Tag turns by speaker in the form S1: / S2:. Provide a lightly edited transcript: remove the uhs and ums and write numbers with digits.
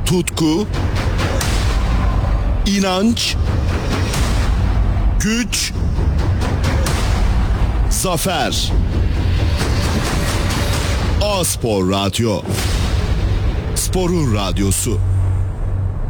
S1: tutku, inanç, güç, zafer. A-Spor Radyo. Sporun radyosu.